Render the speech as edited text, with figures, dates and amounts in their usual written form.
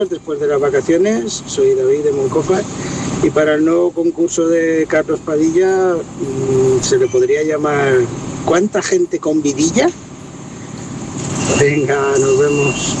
después de las vacaciones. Soy David de Moncofa y para el nuevo concurso de Carlos Padilla se le podría llamar ¿cuánta gente con vidilla? Venga, nos vemos.